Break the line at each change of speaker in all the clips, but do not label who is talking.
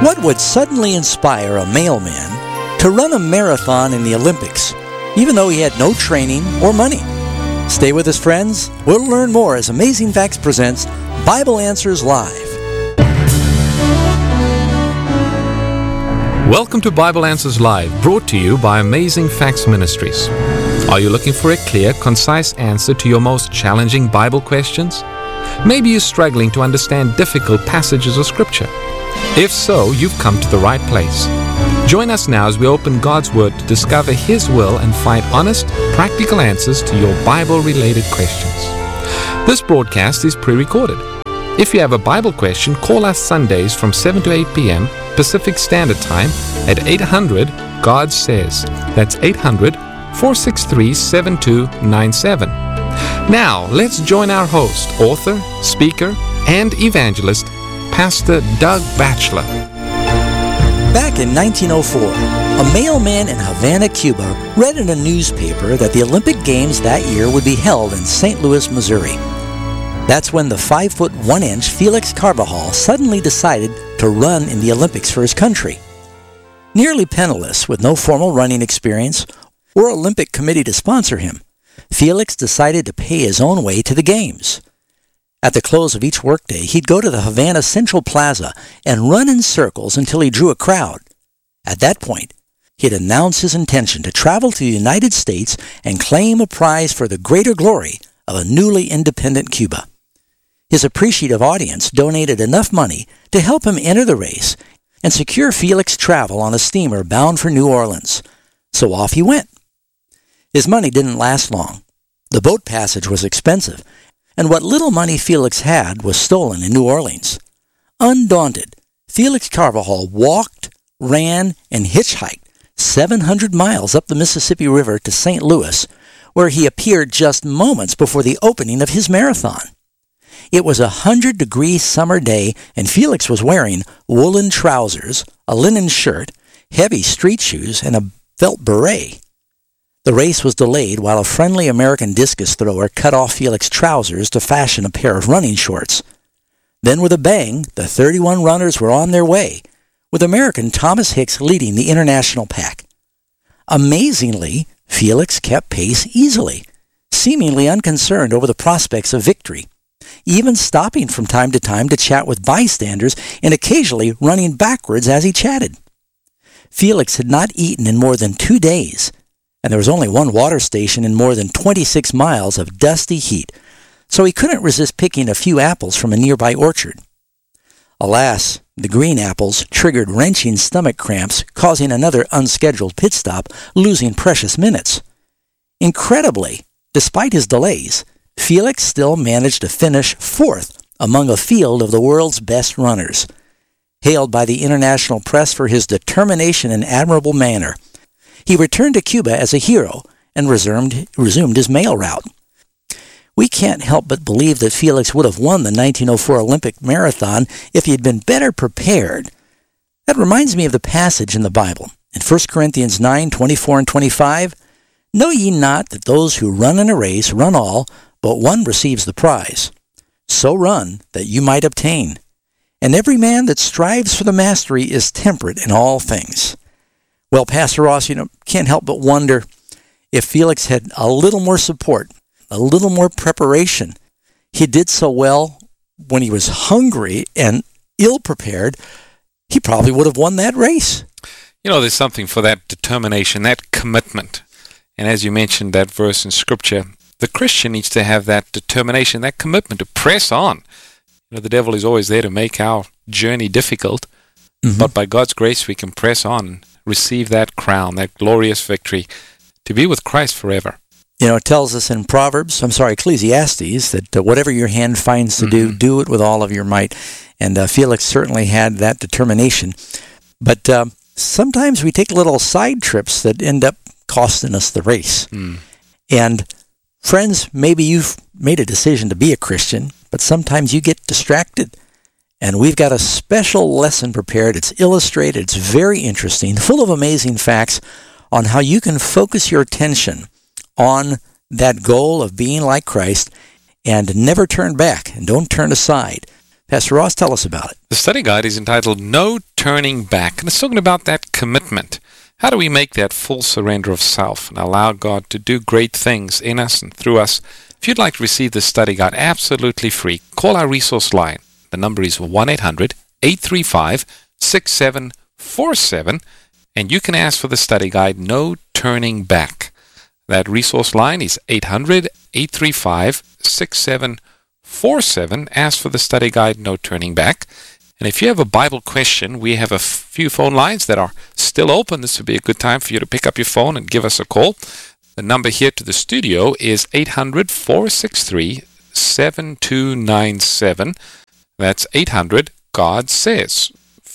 What would suddenly inspire a mailman to run a marathon in the Olympics, even though he had no training or money? Stay with us, friends. We'll learn more as Amazing Facts presents Bible Answers Live.
Welcome to Bible Answers Live, brought to you by Amazing Facts Ministries. Are you looking for a clear, concise answer to your most challenging Bible questions? Maybe you're struggling to understand difficult passages of Scripture. If so, you've come to the right place. Join us now as we open God's Word to discover His will and find honest, practical answers to your Bible-related questions. This broadcast is pre-recorded. If you have a Bible question, call us Sundays from 7 to 8 p.m. Pacific Standard Time at 800-GOD SAYS. That's 800-463-7297. Now, let's join our host, author, speaker, and evangelist, Pastor Doug Batchelor.
Back in 1904, a mailman in Havana, Cuba, read in a newspaper that the Olympic Games that year would be held in St. Louis, Missouri. That's when the 5'1" Felix Carvajal suddenly decided to run in the Olympics for his country. Nearly penniless, with no formal running experience or Olympic committee to sponsor him, Felix decided to pay his own way to the Games. At the close of each workday, he'd go to the Havana Central Plaza and run in circles until he drew a crowd. At that point, he'd announce his intention to travel to the United States and claim a prize for the greater glory of a newly independent Cuba. His appreciative audience donated enough money to help him enter the race and secure Felix travel on a steamer bound for New Orleans. So off he went. His money didn't last long. The boat passage was expensive, and what little money Felix had was stolen in New Orleans. Undaunted, Felix Carvajal walked, ran, and hitchhiked 700 miles up the Mississippi River to St. Louis, where he appeared just moments before the opening of his marathon. It was a 100-degree summer day, and Felix was wearing woolen trousers, a linen shirt, heavy street shoes, and a felt beret. The race was delayed while a friendly American discus thrower cut off Felix's trousers to fashion a pair of running shorts. Then with a bang, the 31 runners were on their way, with American Thomas Hicks leading the international pack. Amazingly, Felix kept pace easily, seemingly unconcerned over the prospects of victory, even stopping from time to chat with bystanders and occasionally running backwards as he chatted. Felix had not eaten in more than 2 days, and there was only one water station in more than 26 miles of dusty heat, so he couldn't resist picking a few apples from a nearby orchard. Alas, the green apples triggered wrenching stomach cramps, causing another unscheduled pit stop, losing precious minutes. Incredibly, despite his delays, Felix still managed to finish fourth among a field of the world's best runners. Hailed by the international press for his determination and admirable manner, he returned to Cuba as a hero and resumed his mail route. We can't help but believe that Felix would have won the 1904 Olympic marathon if he had been better prepared. That reminds me of the passage in the Bible. In 1 Corinthians 9:24 and 25, "Know ye not that those who run in a race run all, but one receives the prize? So run that you might obtain. And every man that strives for the mastery is temperate in all things." Well, Pastor Ross, can't help but wonder if Felix had a little more support, a little more preparation. He did so well when he was hungry and ill-prepared. He probably would have won that race.
There's something for that determination, that commitment. And as you mentioned that verse in Scripture, the Christian needs to have that determination, that commitment to press on. The devil is always there to make our journey difficult, but by God's grace we can press on, receive that crown, that glorious victory, to be with Christ forever.
It tells us in Ecclesiastes, that whatever your hand finds to do it with all of your might. And Felix certainly had that determination. But sometimes we take little side trips that end up costing us the race. And friends, maybe you've made a decision to be a Christian, but sometimes you get distracted. And we've got a special lesson prepared. It's illustrated. It's very interesting, full of amazing facts on how you can focus your attention on that goal of being like Christ and never turn back and don't turn aside. Pastor Ross, tell us about it.
The study guide is entitled No Turning Back, and it's talking about that commitment. How do we make that full surrender of self and allow God to do great things in us and through us? If you'd like to receive this study guide absolutely free, call our resource line. The number is 1-800-835-6747, and you can ask for the study guide, No Turning Back. That resource line is 800-835-6747. Ask for the study guide, No Turning Back. And if you have a Bible question, we have a few phone lines that are still open. This would be a good time for you to pick up your phone and give us a call. The number here to the studio is 800-463-7297. That's 800-GOD-SAYS,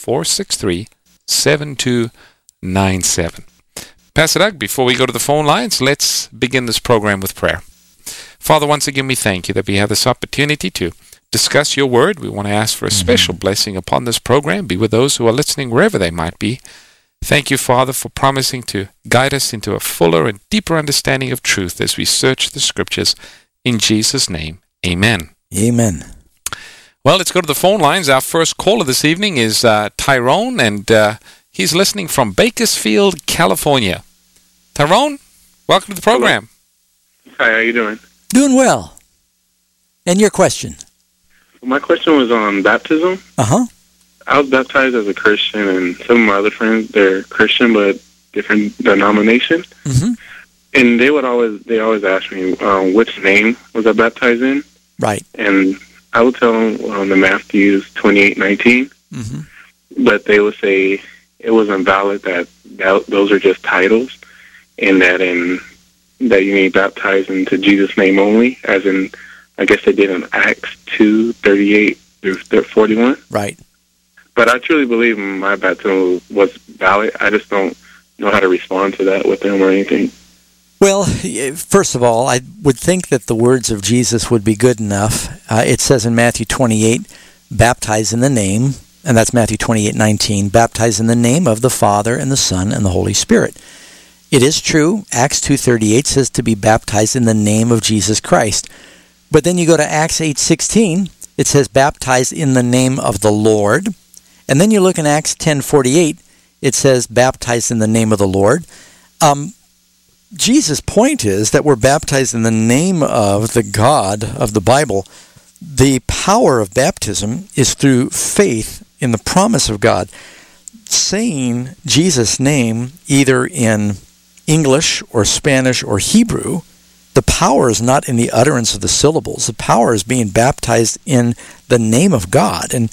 463-7297. Pastor Doug, before we go to the phone lines, let's begin this program with prayer. Father, once again, we thank you that we have this opportunity to discuss your word. We want to ask for a special blessing upon this program. Be with those who are listening wherever they might be. Thank you, Father, for promising to guide us into a fuller and deeper understanding of truth as we search the Scriptures. In Jesus' name, amen.
Amen.
Well, let's go to the phone lines. Our first caller this evening is Tyrone, and he's listening from Bakersfield, California. Tyrone, welcome to the program.
Hi, how you doing?
Doing well. And your question?
My question was on baptism.
Uh-huh.
I was baptized as a Christian, and some of my other friends, they're Christian, but different denomination.
Mm-hmm.
And they always ask me which name was I baptized in.
Right.
And I would tell them the Matthew 28:19.
Mm-hmm.
But they would say it was invalid, that those are just titles, and that you need baptized into Jesus' name only, as in, I guess they did in Acts 2:38 through 41.
Right.
But I truly believe my baptism was valid. I just don't know how to respond to that with them or anything.
Well, first of all, I would think that the words of Jesus would be good enough. It says in Matthew 28, baptize in the name, and that's Matthew 28:19, baptize in the name of the Father and the Son and the Holy Spirit. It is true, Acts 2:38 says to be baptized in the name of Jesus Christ. But then you go to Acts 8:16, it says baptized in the name of the Lord. And then you look in Acts 10:48, it says baptized in the name of the Lord. Jesus' point is that we're baptized in the name of the God of the Bible. The power of baptism is through faith in the promise of God. Saying Jesus' name either in English or Spanish or Hebrew, the power is not in the utterance of the syllables. The power is being baptized in the name of God. And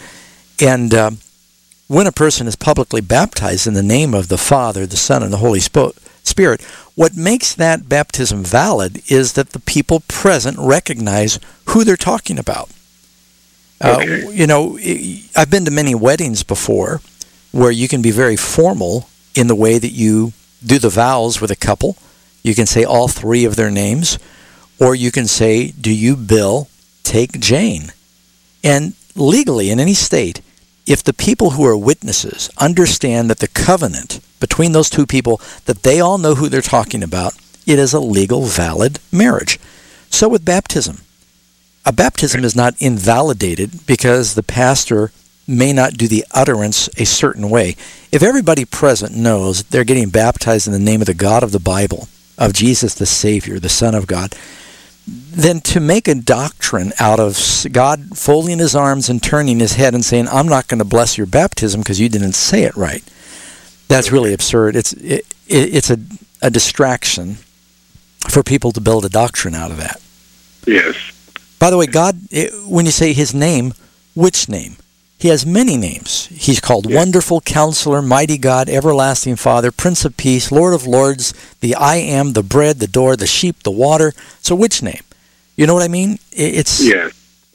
when a person is publicly baptized in the name of the Father, the Son, and the Holy Spirit, what makes that baptism valid is that the people present recognize who they're talking about.
Okay.
I've been to many weddings before where you can be very formal in the way that you do the vows with a couple. You can say all three of their names, or you can say, do you, Bill, take Jane? And legally, in any state, if the people who are witnesses understand that the covenant between those two people, that they all know who they're talking about, it is a legal, valid marriage. So with baptism. A baptism is not invalidated because the pastor may not do the utterance a certain way. If everybody present knows they're getting baptized in the name of the God of the Bible, of Jesus the Savior, the Son of God, then to make a doctrine out of God folding his arms and turning his head and saying, I'm not going to bless your baptism because you didn't say it right, that's really absurd. It's a distraction for people to build a doctrine out of that.
Yes.
By the way, God, when you say his name, which name? He has many names. He's called Wonderful Counselor, Mighty God, Everlasting Father, Prince of Peace, Lord of Lords, the I Am, the Bread, the Door, the Sheep, the Water. So which name? You know what I mean? It's.
Yeah.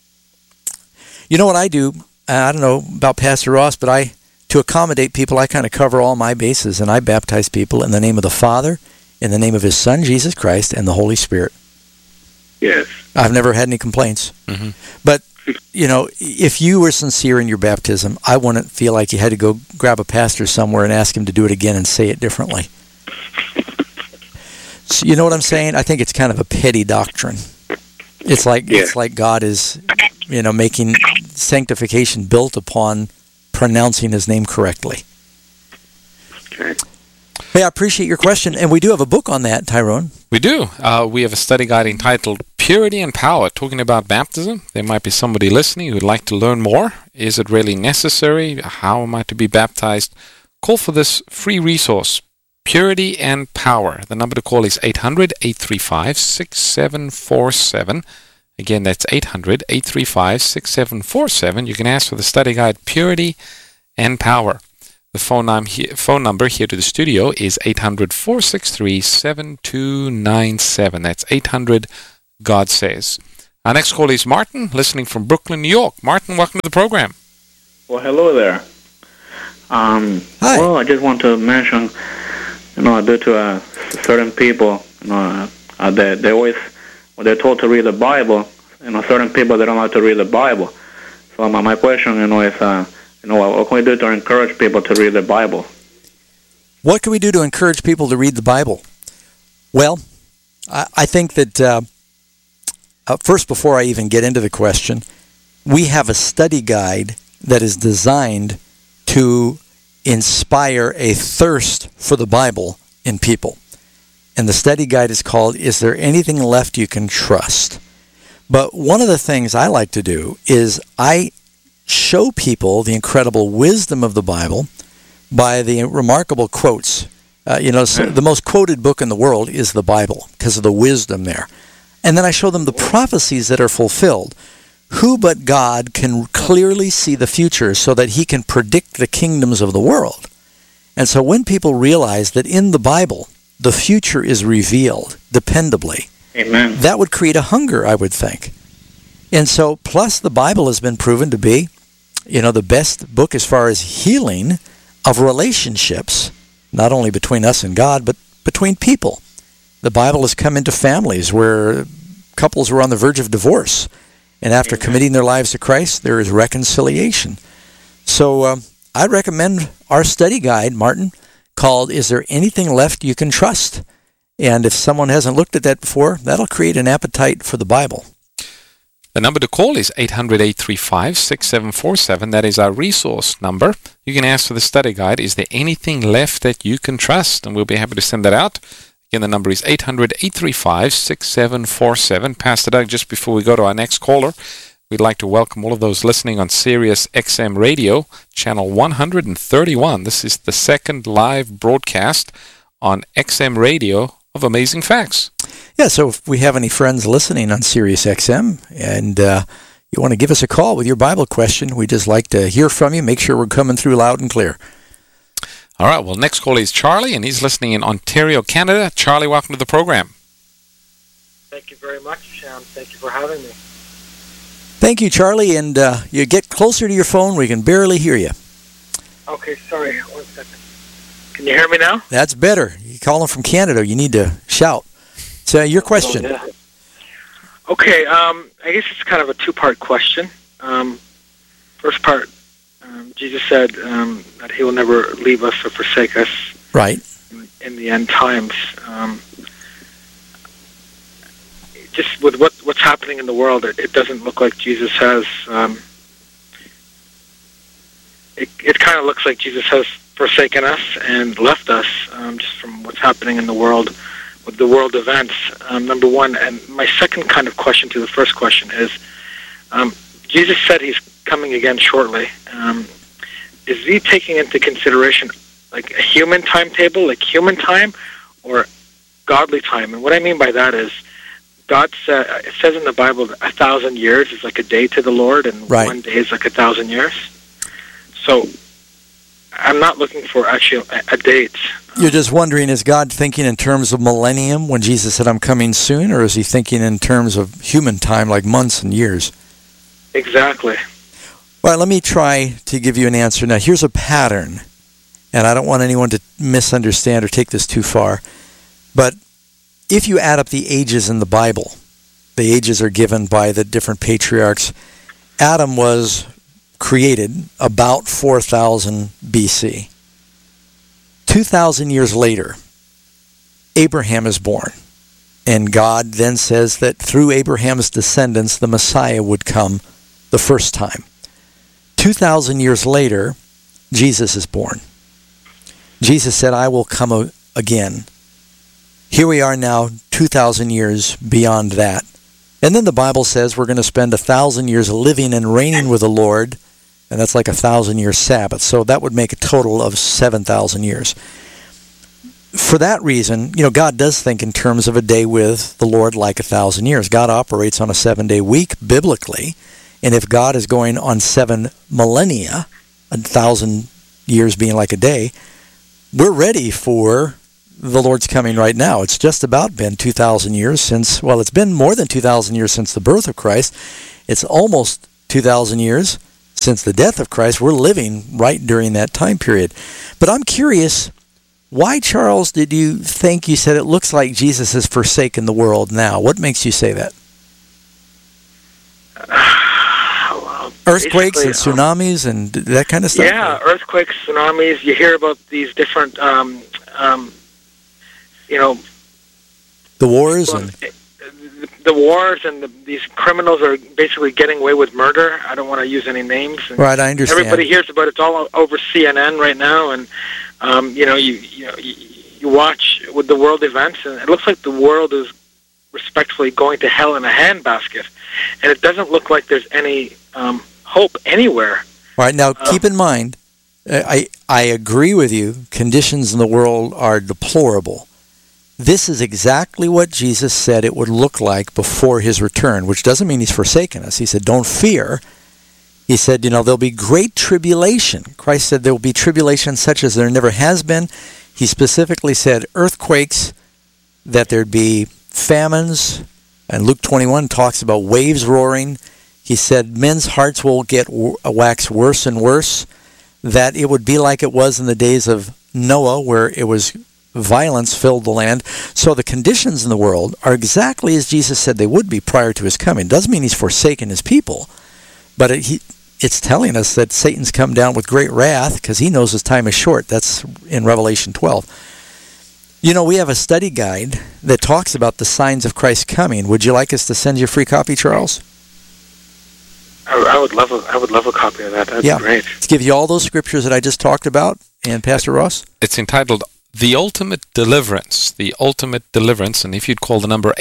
You know what I do? I don't know about Pastor Ross, but to accommodate people, I kind of cover all my bases, and I baptize people in the name of the Father, in the name of his Son, Jesus Christ, and the Holy Spirit.
Yes.
I've never had any complaints.
Mm-hmm.
But, if you were sincere in your baptism, I wouldn't feel like you had to go grab a pastor somewhere and ask him to do it again and say it differently. So, you know what I'm saying? I think it's kind of a petty doctrine. It's like God is, making sanctification built upon pronouncing His name correctly.
Okay.
Hey, I appreciate your question, and we do have a book on that, Tyrone.
We do. We have a study guide entitled Purity and Power, talking about baptism. There might be somebody listening who would like to learn more. Is it really necessary? How am I to be baptized? Call for this free resource, Purity and Power. The number to call is 800-835-6747. Again, that's 800-835-6747. You can ask for the study guide, Purity and Power. The phone number here to the studio is 800-463-7297. That's 800-GOD says. Our next call is Martin, listening from Brooklyn, New York. Martin, welcome to the program.
Well, hello there.
Hi.
Well, I just want to mention, due to certain people, they always, when they're told to read the Bible, certain people, they don't like to read the Bible. So my question, is, what can we do to encourage people to read the Bible?
What can we do to encourage people to read the Bible? Well, I think that first, before I even get into the question, we have a study guide that is designed to inspire a thirst for the Bible in people. And the study guide is called, Is There Anything Left You Can Trust? But one of the things I like to do is I show people the incredible wisdom of the Bible by the remarkable quotes. The most quoted book in the world is the Bible because of the wisdom there. And then I show them the prophecies that are fulfilled. Who but God can clearly see the future so that He can predict the kingdoms of the world? And so when people realize that in the Bible, the future is revealed dependably,
Amen.
That would create a hunger, I would think. And so, plus the Bible has been proven to be, the best book as far as healing of relationships, not only between us and God, but between people. The Bible has come into families where couples were on the verge of divorce, and after committing their lives to Christ, there is reconciliation. So I'd recommend our study guide, Martin, called Is There Anything Left You Can Trust? And if someone hasn't looked at that before, that'll create an appetite for the Bible.
The number to call is 800-835-6747. That is our resource number. You can ask for the study guide, Is There Anything Left That You Can Trust? And we'll be happy to send that out. Again, the number is 800-835-6747. Pastor Doug, just before we go to our next caller, we'd like to welcome all of those listening on Sirius XM Radio, channel 131. This is the second live broadcast on XM Radio of Amazing Facts.
Yeah, so if we have any friends listening on Sirius XM and you want to give us a call with your Bible question, we'd just like to hear from you. Make sure we're coming through loud and clear.
All right, well, next call is Charlie, and he's listening in Ontario, Canada. Charlie, welcome to the program.
Thank you very much, thank you for having me.
Thank you, Charlie, and you get closer to your phone. We can barely hear you.
Okay, sorry, 1 second. Can you hear me now?
That's better. You're calling from Canada. You need to shout. So your question.
Oh, yeah. Okay, I guess it's kind of a two-part question. First part, Jesus said that He will never leave us or forsake us.
Right.
In the end times. Just with what's happening in the world, it doesn't look like Jesus has. It kind of looks like Jesus has forsaken us and left us, just from what's happening in the world with the world events. Number one, and my second kind of question to the first question is, Jesus said He's coming again shortly. Is He taking into consideration like a human timetable, like human time, or godly time? And what I mean by that is, God said, it says in the Bible that 1,000 years is like a day to the Lord, and
right.
1 day is like 1,000 years. So I'm not looking for actually a date.
You're just wondering, is God thinking in terms of millennium when Jesus said, I'm coming soon, or is He thinking in terms of human time, like months and years?
Exactly.
Well, let me try to give you an answer. Now, here's a pattern, and I don't want anyone to misunderstand or take this too far, but if you add up the ages in the Bible, the ages are given by the different patriarchs. Adam was created about 4,000 BC. 2,000 years later, Abraham is born. And God then says that through Abraham's descendants, the Messiah would come the first time. 2,000 years later, Jesus is born. Jesus said, I will come again. Here we are now, 2,000 years beyond that. And then the Bible says we're going to spend 1,000 years living and reigning with the Lord, and that's like 1,000-year Sabbath. So that would make a total of 7,000 years. For that reason, God does think in terms of a day with the Lord like 1,000 years. God operates on a 7-day week biblically, and if God is going on 7 millennia, 1,000 years being like a day, we're ready for the Lord's coming right now. It's just about been 2,000 years since, well, it's been more than 2,000 years since the birth of Christ. It's almost 2,000 years since the death of Christ. We're living right during that time period. But I'm curious, why, Charles, did you think, you said it looks like Jesus has forsaken the world now? What makes you say that? Earthquakes and tsunamis and that kind of stuff?
Yeah, earthquakes, tsunamis. You hear about these different,
the wars
the wars and these criminals are basically getting away with murder. I don't want to use any names.
Right, I understand.
Everybody hears about it. It's all over CNN right now, and you watch with the world events, and it looks like the world is respectfully going to hell in a handbasket, and it doesn't look like there's any hope anywhere.
All right, now keep in mind, I agree with you. Conditions in the world are deplorable. This is exactly what Jesus said it would look like before his return, which doesn't mean he's forsaken us. He said, don't fear. He said, there'll be great tribulation. Christ said there will be tribulation such as there never has been. He specifically said earthquakes, that there'd be famines, and Luke 21 talks about waves roaring. He said men's hearts will wax worse and worse, that it would be like it was in the days of Noah, where it was violence filled the land. So the conditions in the world are exactly as Jesus said they would be prior to his coming. Doesn't mean he's forsaken his people, but it's telling us that Satan's come down with great wrath because he knows his time is short. That's in Revelation 12. We have a study guide that talks about the signs of Christ's coming. Would you like us to send you a free copy, Charles?
I would love a copy of that. That'd be great.
To give you all those scriptures that I just talked about. And Pastor Ross?
It's entitled The Ultimate Deliverance. The Ultimate Deliverance. And if you'd call the number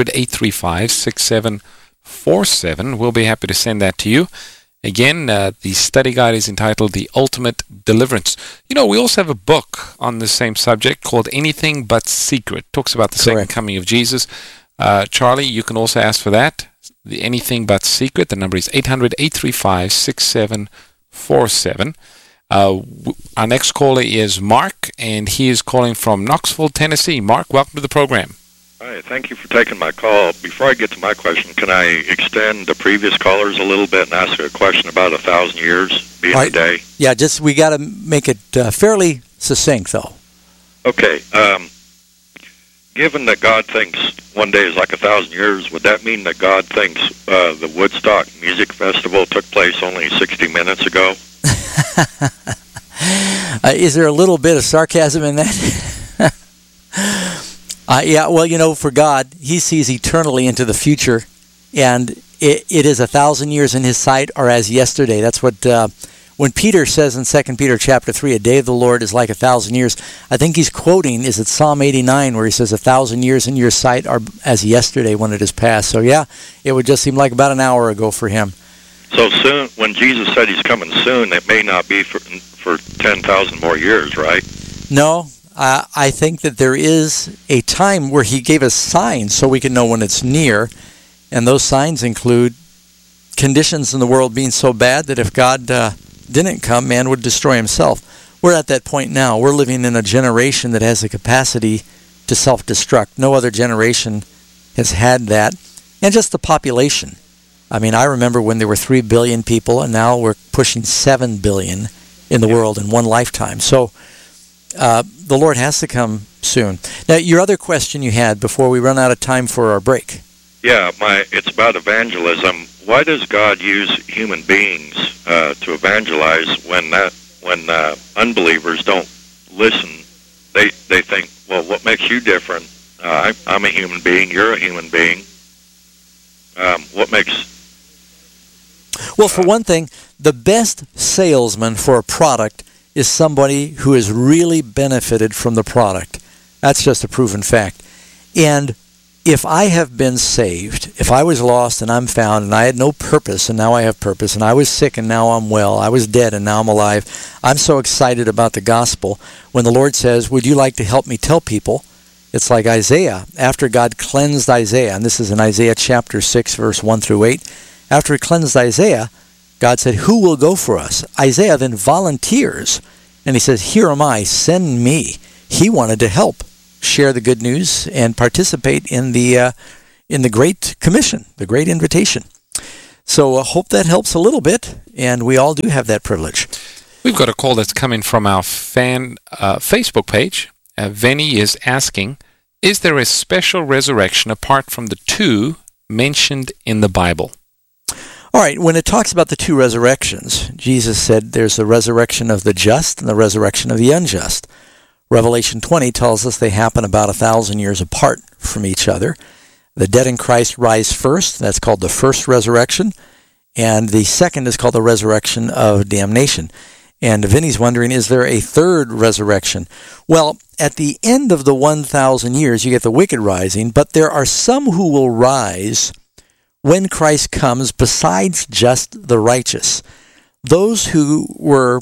800-835-6747, we'll be happy to send that to you. Again, the study guide is entitled The Ultimate Deliverance. We also have a book on the same subject called Anything But Secret. It talks about the second coming of Jesus. Charlie, you can also ask for that. The Anything But Secret. The number is 800-835-6747. Our next caller is Mark, and he is calling from Knoxville, Tennessee. Mark, welcome to the program.
Hi, thank you for taking my call. Before I get to my question, can I extend the previous callers a little bit and ask a question about 1,000 years being a day?
Yeah, we got to make it fairly succinct, though.
Okay. Given that God thinks one day is like 1,000 years, would that mean that God thinks the Woodstock Music Festival took place only 60 minutes ago?
Is there a little bit of sarcasm in that? For God, he sees eternally into the future, and it is 1,000 years in his sight are as yesterday. That's what when Peter says in 2 Peter chapter 3, a day of the Lord is like 1,000 years. I think he's quoting, is it Psalm 89, where he says 1,000 years in your sight are as yesterday when it is past. So it would just seem like about an hour ago for him.
So soon, when Jesus said he's coming soon, it may not be for 10,000 more years, right?
No, I think that there is a time where he gave us signs so we can know when it's near, and those signs include conditions in the world being so bad that if God didn't come, man would destroy himself. We're at that point now. We're living in a generation that has the capacity to self-destruct. No other generation has had that. And just the population. I mean, I remember when there were 3 billion people, and now we're pushing 7 billion in the world in one lifetime. So the Lord has to come soon. Now, your other question you had before we run out of time for our break.
Yeah, it's about evangelism. Why does God use human beings to evangelize when unbelievers don't listen? They think, well, what makes you different? I'm a human being. You're a human being. What makes...
Well, for one thing, the best salesman for a product is somebody who has really benefited from the product. That's just a proven fact. And if I have been saved, if I was lost and I'm found and I had no purpose and now I have purpose, and I was sick and now I'm well, I was dead and now I'm alive, I'm so excited about the gospel. When the Lord says, would you like to help me tell people? It's like Isaiah. After God cleansed Isaiah, and this is in Isaiah chapter 6, verse 1 through 8, after he cleansed Isaiah, God said, who will go for us? Isaiah then volunteers, and he says, here am I, send me. He wanted to help share the good news and participate in the Great Commission, the Great Invitation. So I hope that helps a little bit, and we all do have that privilege.
We've got a call that's coming from our fan Facebook page. Venny is asking, is there a special resurrection apart from the two mentioned in the Bible?
All right, when it talks about the two resurrections, Jesus said there's the resurrection of the just and the resurrection of the unjust. Revelation 20 tells us they happen about 1,000 years apart from each other. The dead in Christ rise first. That's called the first resurrection. And the second is called the resurrection of damnation. And Vinny's wondering, is there a third resurrection? Well, at the end of the 1,000 years, you get the wicked rising, but there are some who will rise when Christ comes besides just the righteous. Those who were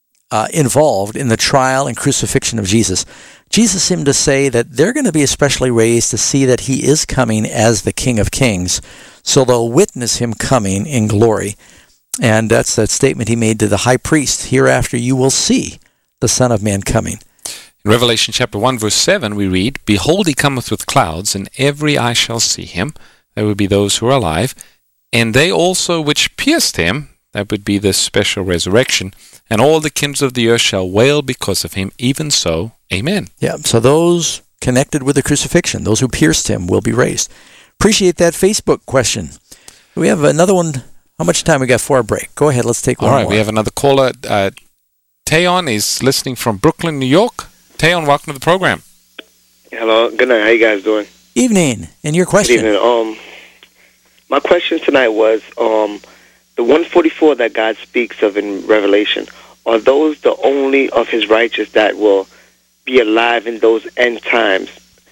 involved in the trial and crucifixion of Jesus, Jesus seemed to say that they're going to be especially raised to see that he is coming as the King of Kings. So they'll witness him coming in glory. And that's that statement he made to the high priest, hereafter you will see the Son of Man coming.
In Revelation chapter 1, verse 7, we read, behold, he cometh with clouds, and every eye shall see him. There would be those who are alive. And they also which pierced him, that would be the special resurrection, and all the kindreds of the earth shall wail because of him. Even so, amen.
Yeah, so those connected with the crucifixion, those who pierced him, will be raised. Appreciate that Facebook question. We have another one. How much time we got for our break? Go ahead, let's take one more.
All right, we have another caller. Tayon is listening from Brooklyn, New York. Tayon, welcome to the program.
Hello, good night. How you guys doing?
Evening. And your question?
Good evening. My question tonight was, the 144 that God speaks of in Revelation, are those the only of his righteous that will be alive in those end times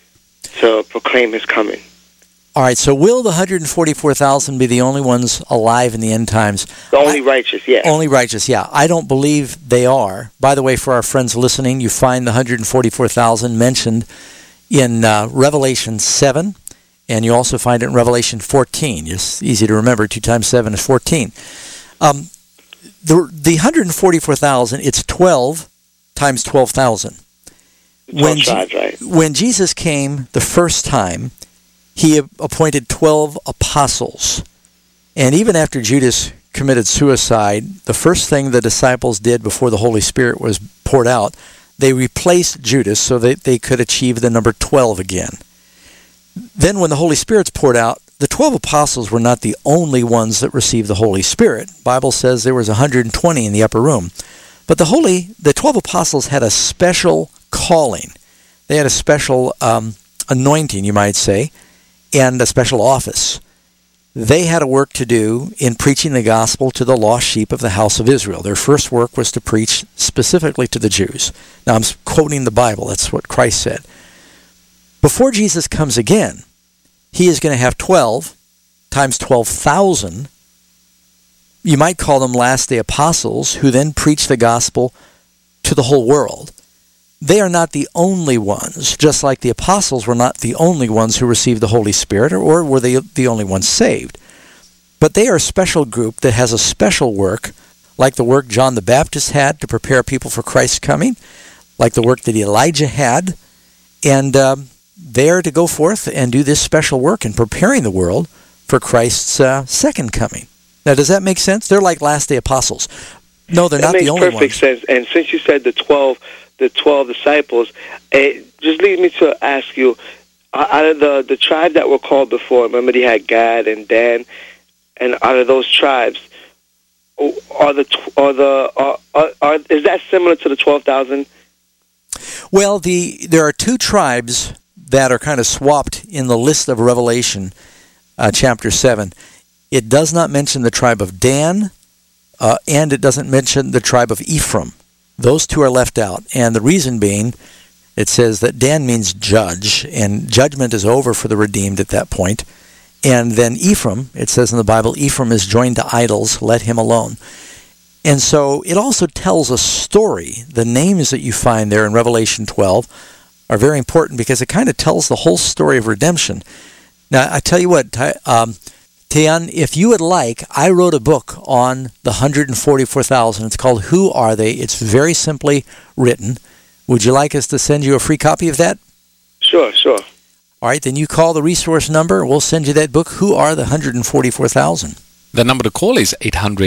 to proclaim his coming?
All right, so will the 144,000 be the only ones alive in the end times?
The only righteous, yeah.
Only righteous, yeah. I don't believe they are. By the way, for our friends listening, you find the 144,000 mentioned in Revelation 7, and you also find it in Revelation 14. It's easy to remember. 2 times 7 is 14. The 144,000, it's 12 times 12,000. When Jesus came the first time, he appointed 12 apostles. And even after Judas committed suicide, the first thing the disciples did before the Holy Spirit was poured out, they replaced Judas so that they could achieve the number 12 again. Then when the Holy Spirit's poured out, the 12 apostles were not the only ones that received the Holy Spirit. The Bible says there was 120 in the upper room. But the 12 apostles had a special calling. They had a special anointing, you might say, and a special office. They had a work to do in preaching the gospel to the lost sheep of the house of Israel. Their first work was to preach specifically to the Jews. Now I'm quoting the Bible. That's what Christ said. Before Jesus comes again, he is going to have 12 times 12,000. You might call them last-day apostles who then preach the gospel to the whole world. They are not the only ones, just like the apostles were not the only ones who received the Holy Spirit, or were they the only ones saved. But they are a special group that has a special work, like the work John the Baptist had to prepare people for Christ's coming, like the work that Elijah had, and they are to go forth and do this special work in preparing the world for Christ's second coming. Now, does that make sense? They're like last-day apostles. No, they're not the only ones.
That makes perfect sense. And since you said the 12 disciples, it just leads me to ask you, out of the tribe that were called before, remember they had Gad and Dan, and out of those tribes, is that similar to the 12,000?
Well, there are two tribes that are kind of swapped in the list of Revelation, chapter 7. It does not mention the tribe of Dan, and it doesn't mention the tribe of Ephraim. Those two are left out, and the reason being, it says that Dan means judge, and judgment is over for the redeemed at that point. And then Ephraim, it says in the Bible, Ephraim is joined to idols, let him alone. And so it also tells a story. The names that you find there in Revelation 12 are very important because it kind of tells the whole story of redemption. Now, I tell you what, Tian, if you would like, I wrote a book on the 144,000. It's called Who Are They? It's very simply written. Would you like us to send you a free copy of that?
Sure.
All right, then you call the resource number. We'll send you that book, Who Are the 144,000?
The number to call is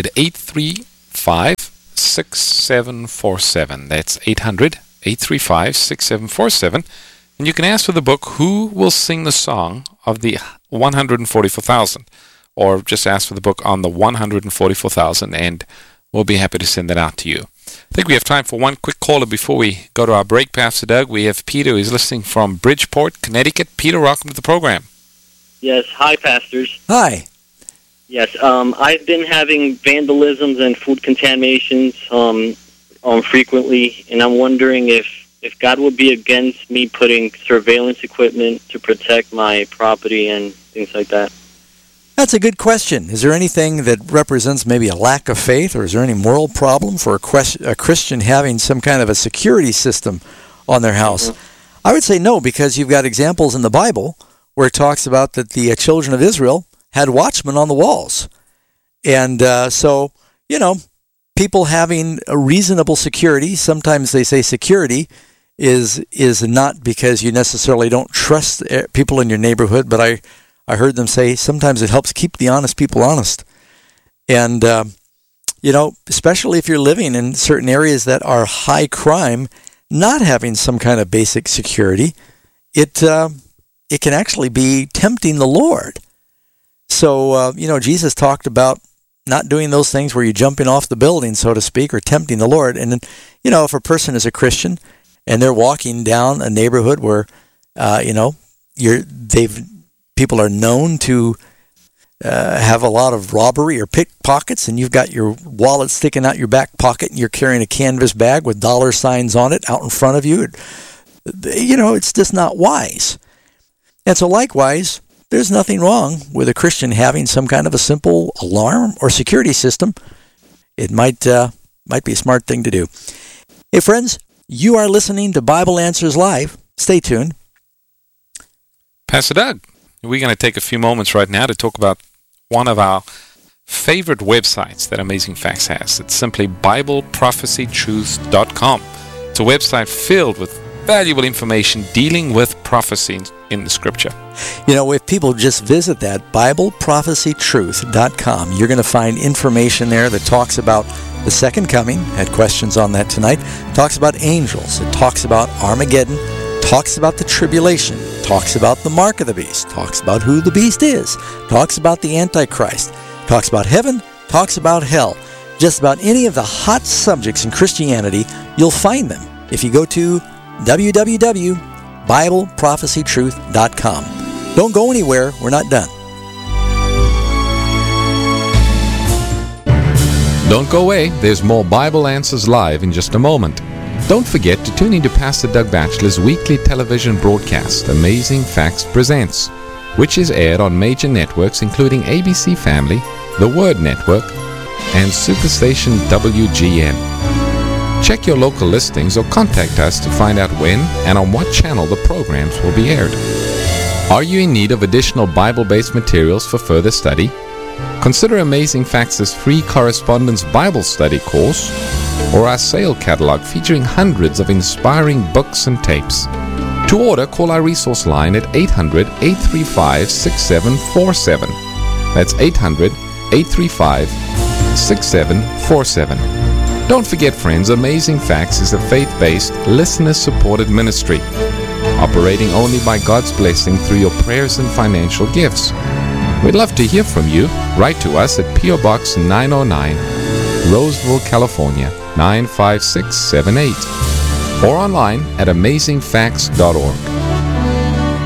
800-835-6747. That's 800-835-6747. And you can ask for the book, Who Will Sing the Song of the 144,000? Or just ask for the book on the 144,000, and we'll be happy to send that out to you. I think we have time for one quick caller before we go to our break, Pastor Doug. We have Peter who is listening from Bridgeport, Connecticut. Peter, welcome to the program.
Yes, hi, pastors.
Hi.
Yes, I've been having vandalisms and food contaminations frequently, and I'm wondering if God would be against me putting surveillance equipment to protect my property and things like that.
That's a good question. Is there anything that represents maybe a lack of faith, or is there any moral problem for a Christian having some kind of a security system on their house? Mm-hmm. I would say no, because you've got examples in the Bible where it talks about that the children of Israel had watchmen on the walls. And so, people having a reasonable security, sometimes they say security is not because you necessarily don't trust people in your neighborhood, but I heard them say sometimes it helps keep the honest people honest. And, especially if you're living in certain areas that are high crime, not having some kind of basic security, it can actually be tempting the Lord. So, Jesus talked about not doing those things where you're jumping off the building, so to speak, or tempting the Lord. And then, if a person is a Christian and they're walking down a neighborhood where, people are known to have a lot of robbery or pickpockets, and you've got your wallet sticking out your back pocket and you're carrying a canvas bag with dollar signs on it out in front of you, it's just not wise. And so likewise, there's nothing wrong with a Christian having some kind of a simple alarm or security system. It might be a smart thing to do. Hey friends, you are listening to Bible Answers Live. Stay tuned.
Pastor Doug, we're going to take a few moments right now to talk about one of our favorite websites that Amazing Facts has. It's simply BibleProphecyTruth.com. It's a website filled with valuable information dealing with prophecy in the Scripture.
If people just visit that, BibleProphecyTruth.com, you're going to find information there that talks about the second coming. Had questions on that tonight. Talks about angels. It talks about Armageddon. Talks about the tribulation, talks about the mark of the beast, talks about who the beast is, talks about the Antichrist, talks about heaven, talks about hell. Just about any of the hot subjects in Christianity, you'll find them if you go to www.BibleProphecyTruth.com. Don't go anywhere, we're not done.
Don't go away, there's more Bible Answers Live in just a moment. Don't forget to tune into Pastor Doug Batchelor's weekly television broadcast, Amazing Facts Presents, which is aired on major networks including ABC Family, The Word Network, and Superstation WGN. Check your local listings or contact us to find out when and on what channel the programs will be aired. Are you in need of additional Bible-based materials for further study? Consider Amazing Facts' free correspondence Bible study course or our sale catalog featuring hundreds of inspiring books and tapes. To order, call our resource line at 800-835-6747. That's 800-835-6747. Don't forget, friends, Amazing Facts is a faith-based, listener-supported ministry, operating only by God's blessing through your prayers and financial gifts. We'd love to hear from you. Write to us at P.O. Box 909, Roseville, California, 95678, or online at amazingfacts.org.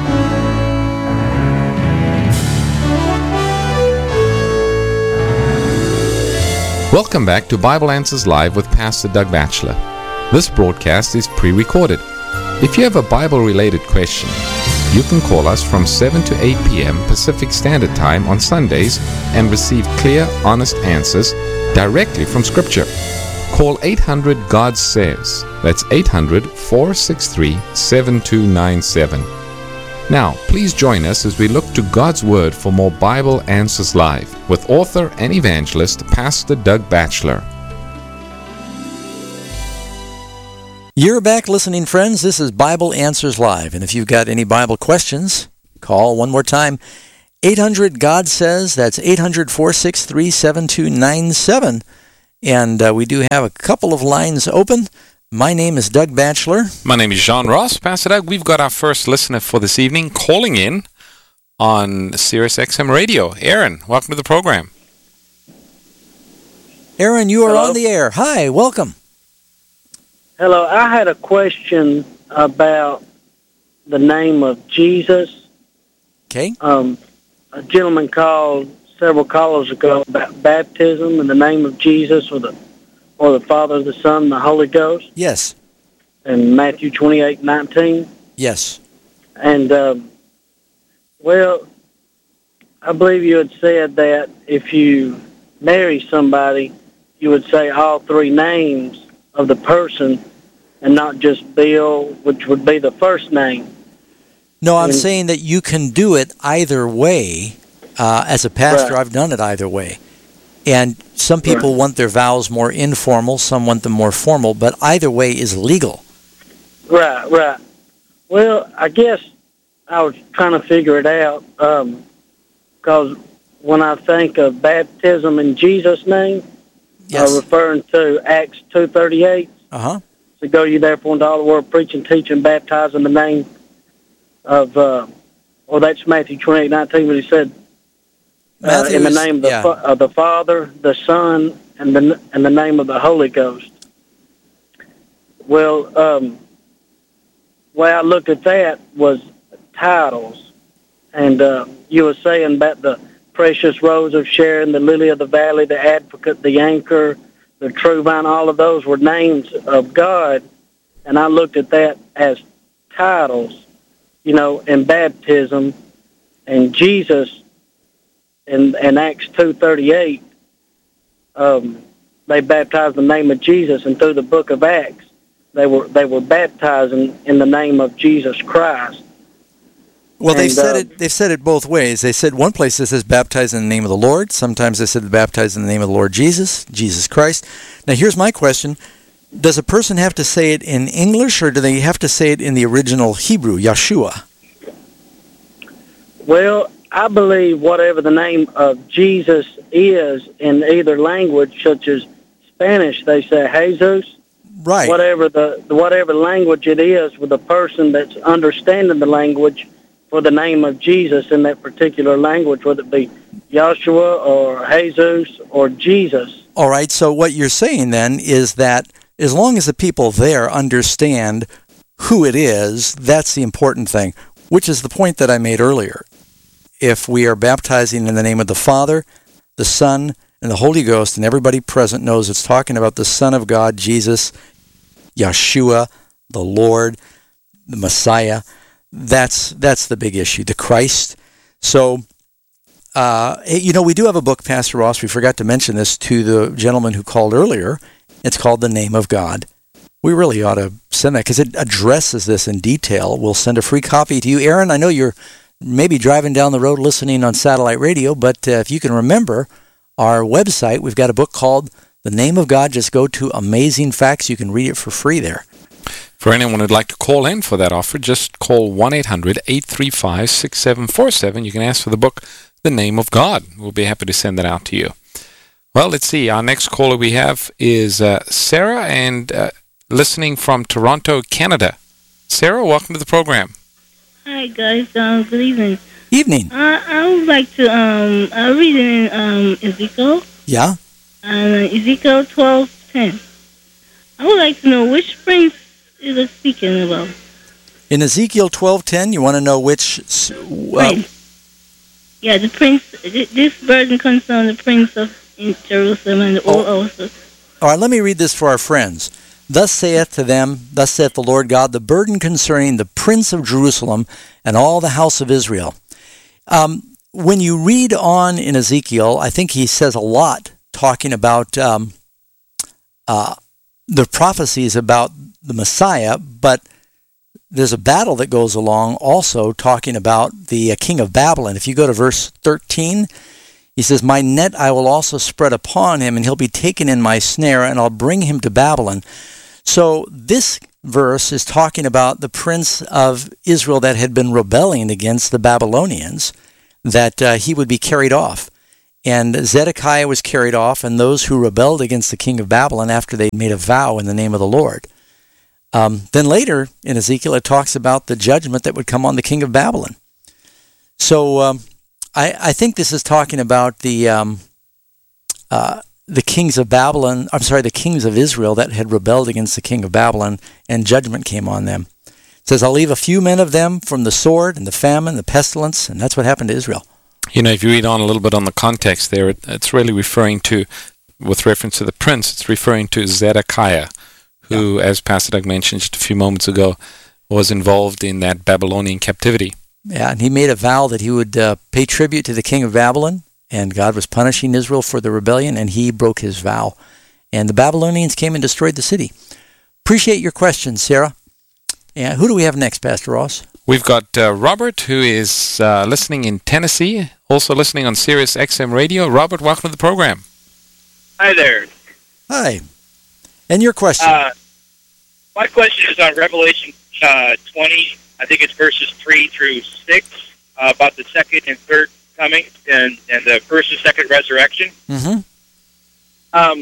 Welcome back to Bible Answers Live with Pastor Doug Batchelor. This broadcast is pre-recorded. If you have a Bible-related question, you can call us from 7 to 8 p.m. Pacific Standard Time on Sundays and receive clear, honest answers directly from Scripture. Call 800-GOD-SAYS. That's 800-463-7297. Now, please join us as we look to God's Word for more Bible Answers Live with author and evangelist Pastor Doug Batchelor.
You're back listening, friends. This is Bible Answers Live. And if you've got any Bible questions, call one more time. 800-GOD-SAYS. That's 800-463-7297. And we do have a couple of lines open. My name is Doug Batchelor.
My name is John Ross. Pastor Doug, we've got our first listener for this evening calling in on Sirius XM Radio. Aaron, welcome to the program.
Aaron, you are on the air. Hi, welcome.
Hello, I had a question about the name of Jesus.
Okay.
A gentleman called several callers ago about baptism in the name of Jesus or the Father, the Son, and the Holy Ghost.
Yes.
In Matthew 28:19.
Yes.
And, well, I believe you had said that if you marry somebody, you would say all three names of the person and not just Bill, which would be the first name.
No, I'm saying that you can do it either way. As a pastor,
Right.
I've done it either way. And some people want their vows more informal, some want them more formal, but either way is legal.
Right. Well, I guess I was trying to figure it out because when I think of baptism in Jesus' name,
Yes.
referring to Acts 2:38,
Uh-huh.
so go ye therefore into all the world, preach and teach and baptize in the name of, that's Matthew 28:19, when he said, in the name of the Father, the Son, and the name of the Holy Ghost. Well, way I looked at that was titles, and you were saying about the precious rose of Sharon, the lily of the valley, the advocate, the anchor, the true vine. All of those were names of God, and I looked at that as titles, in baptism, and Jesus. In Acts 2:38, they baptized in the name of Jesus, and through the book of Acts, they were baptizing in the name of Jesus Christ.
Well, they've said it both ways. They said one place it says baptize in the name of the Lord. Sometimes they said baptize in the name of the Lord Jesus Christ. Now, here's my question. Does a person have to say it in English, or do they have to say it in the original Hebrew, Yeshua?
Well, I believe whatever the name of Jesus is in either language, such as Spanish, they say Jesus.
Right.
Whatever language it is, with the person that's understanding the language for the name of Jesus in that particular language, whether it be Joshua or Jesus or Jesus.
All right, so what you're saying then is that as long as the people there understand who it is, that's the important thing, which is the point that I made earlier. If we are baptizing in the name of the Father, the Son, and the Holy Ghost, and everybody present knows it's talking about the Son of God, Jesus, Yeshua, the Lord, the Messiah, that's the big issue, the Christ. So, we do have a book, Pastor Ross. We forgot to mention this to the gentleman who called earlier. It's called The Name of God. We really ought to send that because it addresses this in detail. We'll send a free copy to you. Aaron, I know you're maybe driving down the road listening on satellite radio, but if you can remember our website, we've got a book called The Name of God. Just go to Amazing Facts. You can read it for free there.
For anyone who'd like to call in for that offer, just call 1-800-835-6747. You can ask for the book, The Name of God. We'll be happy to send that out to you. Well, let's see. Our next caller we have is Sarah, and listening from Toronto, Canada. Sarah, welcome to the program.
Hi, guys. Good evening.
Evening.
I would like to read in Ezekiel.
Yeah?
Ezekiel 12:10. I would like to know which prince is it speaking about.
In Ezekiel 12:10, you want to know which...
prince. Yeah, the prince. This burden concerns the prince of in Jerusalem and all also.
All right, let me read this for our friends. Thus saith the Lord God, the burden concerning the prince of Jerusalem and all the house of Israel. When you read on in Ezekiel, I think he says a lot talking about the prophecies about the Messiah, but there's a battle that goes along also talking about the king of Babylon. If you go to verse 13, he says, my net I will also spread upon him, and he'll be taken in my snare, and I'll bring him to Babylon. So this verse is talking about the prince of Israel that had been rebelling against the Babylonians, that he would be carried off. And Zedekiah was carried off, and those who rebelled against the king of Babylon after they made a vow in the name of the Lord. Then later in Ezekiel, it talks about the judgment that would come on the king of Babylon. So I think this is talking about the kings of Babylon, the kings of Israel that had rebelled against the king of Babylon, and judgment came on them. It says, I'll leave a few men of them from the sword and the famine, the pestilence, and that's what happened to Israel.
You know, if you read on a little bit on the context there, it's really referring to, with reference to the prince, it's referring to Zedekiah, who, as Pastor Doug mentioned just a few moments ago, was involved in that Babylonian captivity.
Yeah, and he made a vow that he would pay tribute to the king of Babylon, and God was punishing Israel for the rebellion, and he broke his vow. And the Babylonians came and destroyed the city. Appreciate your question, Sarah. And who do we have next, Pastor Ross?
We've got Robert, who is listening in Tennessee, also listening on Sirius XM Radio. Robert, welcome to the program.
Hi there.
Hi. And your question?
My question is on Revelation 20. I think it's verses 3 through 6, about the second and third coming and the first and second resurrection.
Mm-hmm.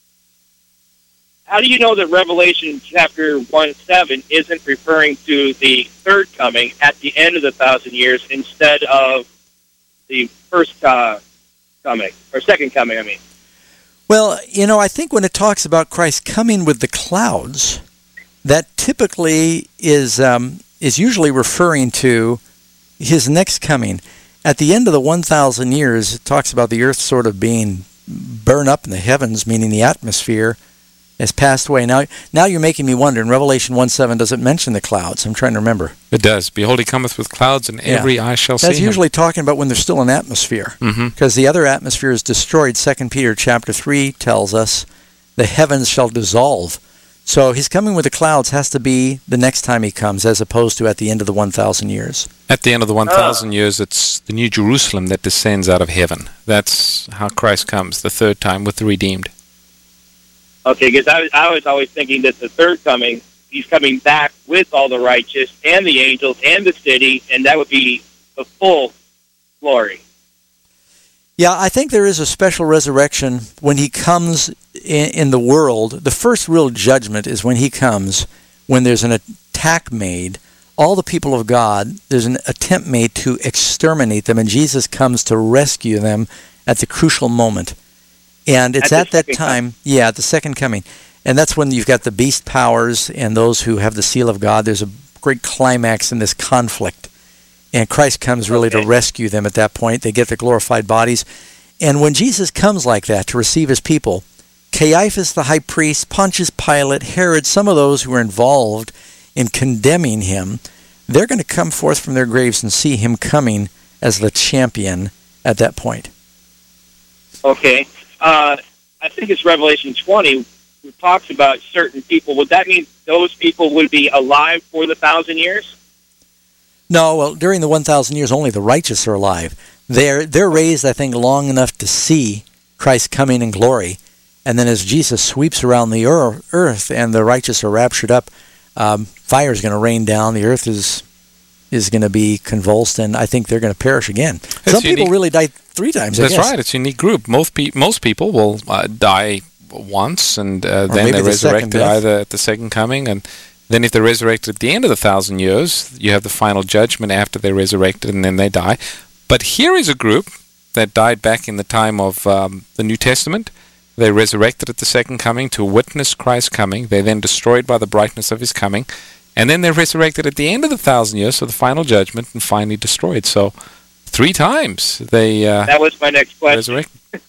How do you know that Revelation chapter 1:7 isn't referring to the third coming at the end of the 1,000 years instead of the first coming, or second coming, I mean?
Well, you know, I think when it talks about Christ coming with the clouds, that typically is usually referring to his next coming. At the end of the 1,000 years, it talks about the earth sort of being burned up in the heavens, meaning the atmosphere has passed away. Now you're making me wonder, in Revelation 1:7, does it mention the clouds? I'm trying to remember.
It does. Behold, he cometh with clouds, and every eye shall see him.
That's usually talking about when there's still an atmosphere, because the other atmosphere is destroyed. 2 Peter chapter 3 tells us the heavens shall dissolve. So his coming with the clouds has to be the next time he comes, as opposed to at the end of the 1,000 years.
At the end of the 1,000 years, it's the New Jerusalem that descends out of heaven. That's how Christ comes, the third time, with the redeemed.
Okay, because I was always thinking that the third coming, he's coming back with all the righteous and the angels and the city, and that would be the full glory.
Yeah, I think there is a special resurrection when he comes in the world. The first real judgment is when he comes, when there's an attack made. All the people of God, there's an attempt made to exterminate them, and Jesus comes to rescue them at the crucial moment. And it's at that time, at the second coming. And that's when you've got the beast powers and those who have the seal of God. There's a great climax in this conflict. And Christ comes really to rescue them at that point. They get the glorified bodies. And when Jesus comes like that to receive his people, Caiaphas the high priest, Pontius Pilate, Herod, some of those who were involved in condemning him, they're going to come forth from their graves and see him coming as the champion at that point.
Okay. I think it's Revelation 20, who talks about certain people. Would that mean those people would be alive for the 1,000 years?
No, well, during the 1,000 years, only the righteous are alive. They're raised, I think, long enough to see Christ coming in glory. And then as Jesus sweeps around the earth and the righteous are raptured up, fire is going to rain down. The earth is going to be convulsed, and I think they're going to perish again. Some people really die 3 times, I guess.
That's right. It's a unique group. Most people will die once, and then they're resurrected either at the second coming, and then if they're resurrected at the end of the 1,000 years, you have the final judgment after they're resurrected, and then they die. But here is a group that died back in the time of the New Testament. They resurrected at the second coming to witness Christ's coming. They're then destroyed by the brightness of his coming. And then they're resurrected at the end of the 1,000 years, so the final judgment, and finally destroyed. So 3 times they
that was my next question.
Resurrected.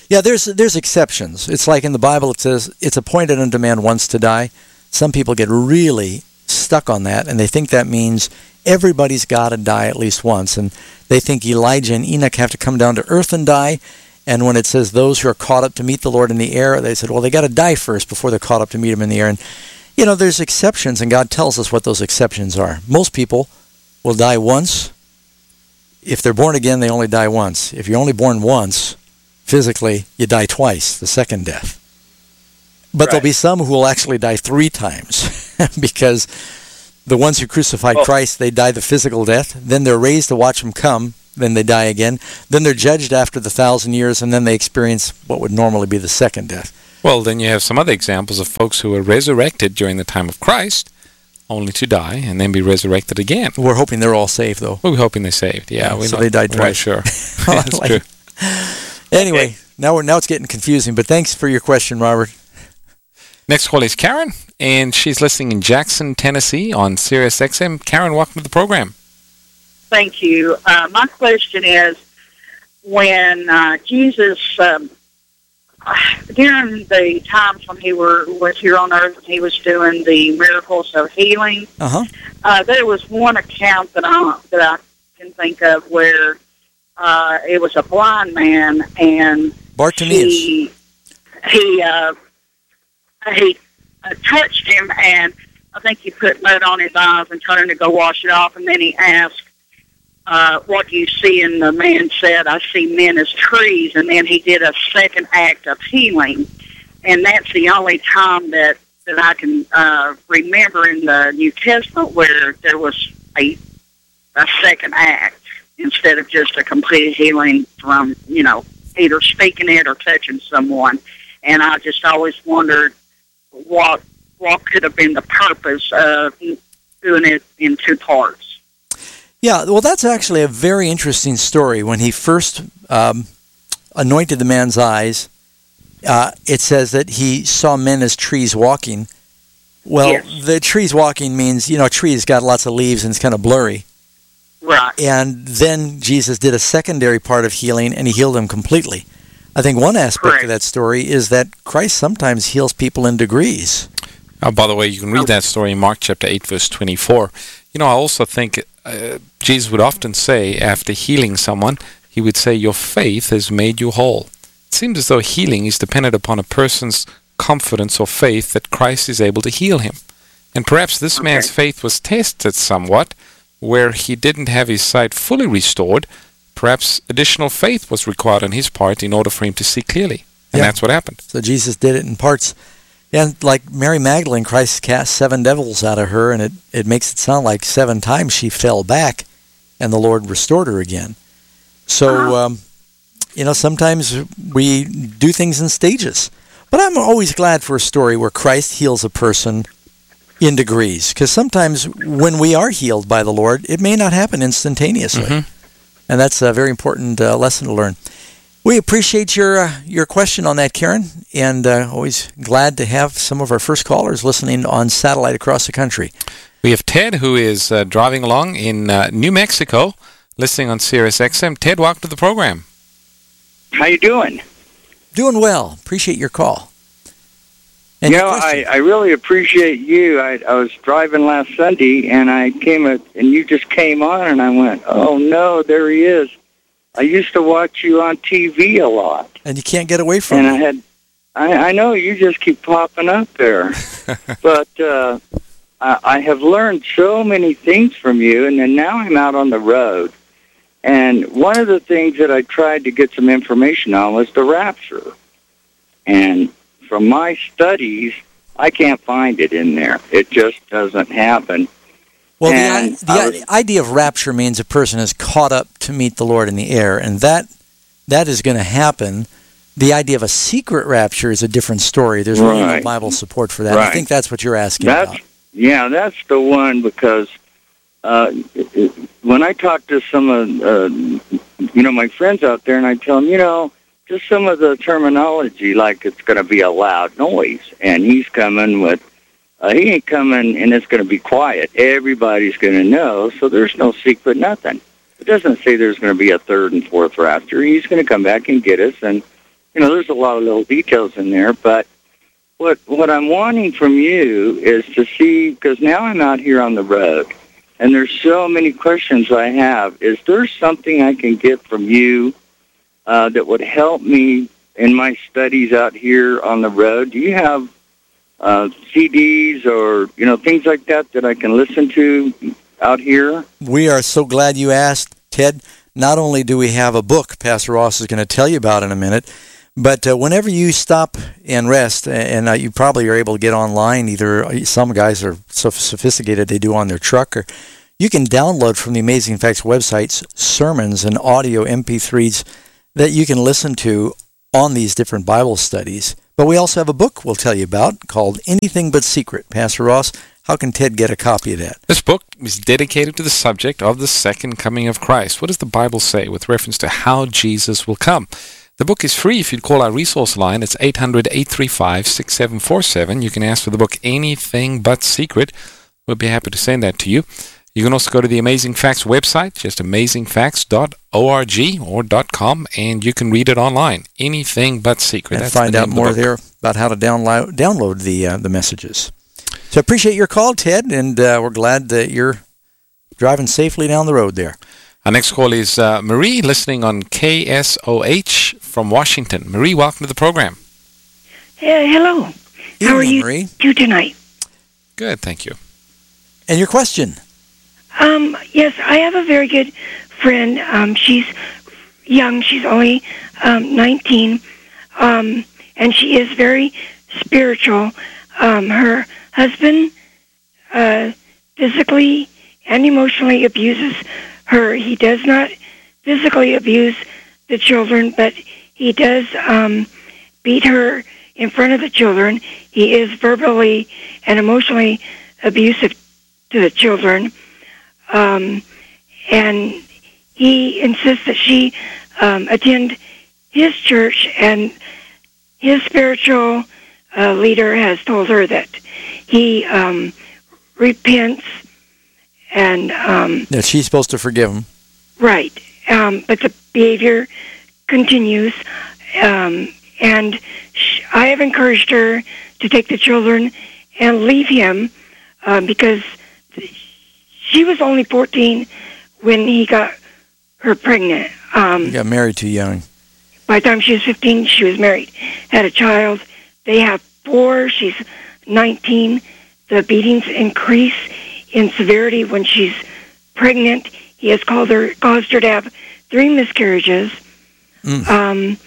Yeah, there's exceptions. It's like in the Bible it says, it's appointed unto man once to die. Some people get really stuck on that, and they think that means everybody's got to die at least once. And they think Elijah and Enoch have to come down to earth and die. And when it says those who are caught up to meet the Lord in the air, they said, well, they got to die first before they're caught up to meet him in the air. And, there's exceptions, and God tells us what those exceptions are. Most people will die once. If they're born again, they only die once. If you're only born once, physically, you die twice, the second death. But there'll be some who will actually die 3 times because the ones who crucified Christ, they die the physical death. Then they're raised to watch him come. Then they die again. Then they're judged after the 1,000 years, and then they experience what would normally be the second death.
Well, then you have some other examples of folks who were resurrected during the time of Christ, only to die and then be resurrected again.
We're hoping they're all saved, though.
We're hoping they're saved, yeah.
So they died twice.
Sure. That's true.
Anyway, now it's getting confusing, but thanks for your question, Robert.
Next call is Karen, and she's listening in Jackson, Tennessee on Sirius XM. Karen, welcome to the program.
Thank you. My question is, when Jesus, during the times when he was here on earth, he was doing the miracles of healing, there was one account that I can think of where it was a blind man, and
Bartimaeus.
He touched him, and I think he put mud on his eyes and told him to go wash it off, and then he asked, what do you see? And the man said, I see men as trees, and then he did a second act of healing, and that's the only time that I can remember in the New Testament where there was a second act instead of just a complete healing from, either speaking it or touching someone. And I just always wondered what could have been the purpose of doing it in 2 parts.
Yeah, well, that's actually a very interesting story. When he first anointed the man's eyes, it says that he saw men as trees walking. Well, yes. The trees walking means, a tree's got lots of leaves and it's kind of blurry.
Right.
And then Jesus did a secondary part of healing, and he healed them completely. I think one aspect of that story is that Christ sometimes heals people in degrees.
By the way, you can read that story in Mark chapter 8, verse 24. I also think Jesus would often say, after healing someone, he would say, your faith has made you whole. It seems as though healing is dependent upon a person's confidence or faith that Christ is able to heal him. And perhaps this man's faith was tested somewhat, where he didn't have his sight fully restored. Perhaps additional faith was required on his part in order for him to see clearly. And that's what happened.
So Jesus did it in parts. And like Mary Magdalene, Christ cast 7 devils out of her, and it makes it sound like 7 times she fell back, and the Lord restored her again. So, sometimes we do things in stages. But I'm always glad for a story where Christ heals a person in degrees, because sometimes when we are healed by the Lord, it may not happen instantaneously. Mm-hmm. And that's a very important lesson to learn. We appreciate your question on that, Karen, and always glad to have some of our first callers listening on satellite across the country.
We have Ted, who is driving along in New Mexico, listening on Sirius XM. Ted, welcome to the program.
How you doing?
Doing well. Appreciate your call. And
I really appreciate you. I was driving last Sunday, and and you just came on, and I went, oh, no, there he is. I used to watch you on TV a lot.
And you can't get away from
it. I know, you just keep popping up there. But I have learned so many things from you, and then now I'm out on the road. And one of the things that I tried to get some information on was the rapture. And from my studies, I can't find it in there. It just doesn't happen.
Well, the idea of rapture means a person is caught up to meet the Lord in the air, and that is going to happen. The idea of a secret rapture is a different story. There's really no Bible support for that. Right. I think that's what you're asking about.
Yeah, that's the one, because when I talk to some of my friends out there, and I tell them, just some of the terminology, like it's going to be a loud noise, and he's coming with, he ain't coming and it's going to be quiet. Everybody's going to know, so there's no secret, nothing. It doesn't say there's going to be a 3rd and 4th rapture. He's going to come back and get us, and there's a lot of little details in there, but what I'm wanting from you is to see, because now I'm out here on the road, and there's so many questions I have. Is there something I can get from you that would help me in my studies out here on the road? Do you have CDs or, things like that I can listen to out here?
We are so glad you asked, Ted. Not only do we have a book Pastor Ross is going to tell you about in a minute, but whenever you stop and rest, and you probably are able to get online, either some guys are so sophisticated they do on their truck, or you can download from the Amazing Facts websites sermons and audio MP3s that you can listen to on these different Bible studies. But we also have a book we'll tell you about called Anything But Secret. Pastor Ross, how can Ted get a copy of that?
This book is dedicated to the subject of the second coming of Christ. What does the Bible say with reference to how Jesus will come? The book is free if you'd call our resource line. It's 800-835-6747. You can ask for the book Anything But Secret. We'll be happy to send that to you. You can also go to the Amazing Facts website, just amazingfacts.org or .com, and you can read it online. Anything But Secret.
And find out more there about how to download the messages. So I appreciate your call, Ted, and we're glad that you're driving safely down the road there.
Our next call is Marie, listening on KSOH from Washington. Marie, welcome to the program.
Hello. How are you
Marie?
Tonight?
Good, thank you.
And your question?
Yes, I have a very good friend. She's young. She's only 19, and she is very spiritual. Her husband physically and emotionally abuses her. He does not physically abuse the children, but he does beat her in front of the children. He is verbally and emotionally abusive to the children. And he insists that she attend his church, and his spiritual leader has told her that he repents and
that she's supposed to forgive him.
Right. But the behavior continues, and I have encouraged her to take the children and leave him because she was only 14 when he got her pregnant.
He got married too young.
By the time she was 15, she was married, had a child. They have 4. She's 19. The beatings increase in severity when she's pregnant. He has caused her to have 3 miscarriages. And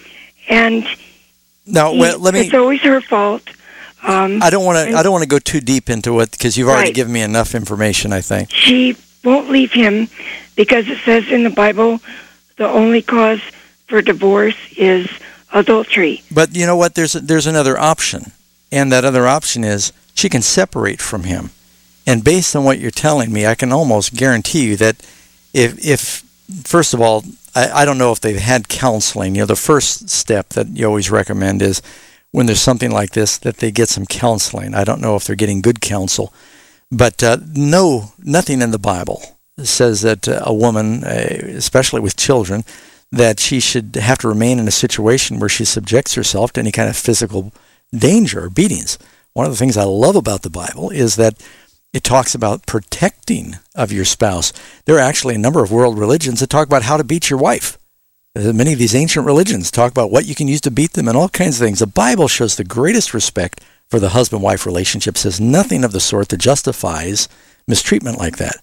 now,
it's always her fault.
I don't want to go too deep into it because you've already given me enough information, I think.
She won't leave him because it says in the Bible the only cause for divorce is adultery.
But you know what? There's another option, and that other option is she can separate from him. And based on what you're telling me, I can almost guarantee you that if first of all, I don't know if they've had counseling. The first step that you always recommend is when there's something like this, that they get some counseling. I don't know if they're getting good counsel. But nothing in the Bible says that a woman, especially with children, that she should have to remain in a situation where she subjects herself to any kind of physical danger or beatings. One of the things I love about the Bible is that it talks about protecting of your spouse. There are actually a number of world religions that talk about how to beat your wife. Many of these ancient religions talk about what you can use to beat them and all kinds of things. The Bible shows the greatest respect for the husband-wife relationship, says nothing of the sort that justifies mistreatment like that.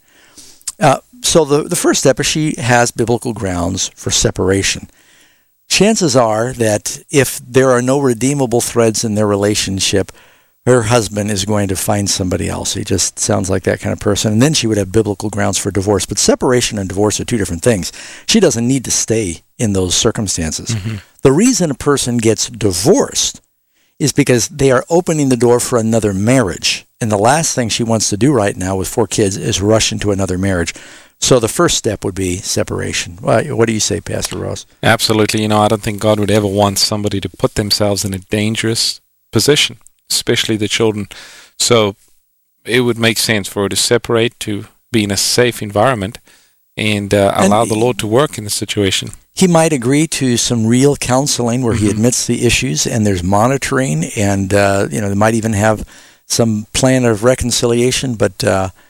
So the first step is she has biblical grounds for separation. Chances are that if there are no redeemable threads in their relationship, her husband is going to find somebody else. He just sounds like that kind of person. And then she would have biblical grounds for divorce. But separation and divorce are two different things. She doesn't need to stay in those circumstances. Mm-hmm. The reason a person gets divorced is because they are opening the door for another marriage. And the last thing she wants to do right now with 4 kids is rush into another marriage. So the first step would be separation. What do you say, Pastor Ross?
Absolutely. I don't think God would ever want somebody to put themselves in a dangerous position, especially the children. So it would make sense for her to separate, to be in a safe environment, and allow the Lord to work in the situation.
he might agree to some real counseling where he admits the issues and there's monitoring, and they might even have some plan of reconciliation. But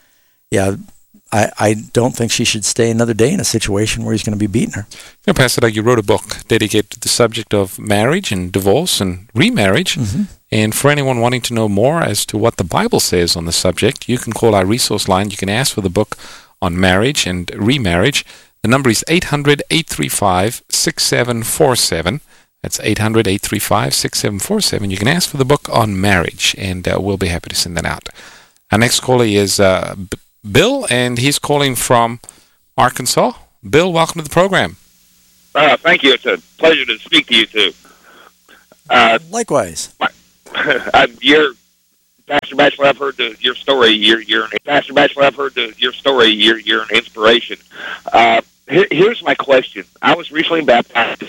I don't think she should stay another day in a situation where he's going to be beating her.
Yeah, Pastor Doug, you wrote a book dedicated to the subject of marriage and divorce and remarriage.
Mm-hmm.
And for anyone wanting to know more as to what the Bible says on the subject, you can call our resource line. You can ask for the book on marriage and remarriage. The number is 800-835-6747. That's 800-835-6747. You can ask for the book on marriage, and we'll be happy to send that out. Our next caller is Bill, and he's calling from Arkansas. Bill, welcome to the program.
Thank you. It's a pleasure to speak to you two.
Likewise.
You're Pastor Batchelor. I've heard your story. Pastor Batchelor. I've heard your story. You're an inspiration. Here's my question. I was recently baptized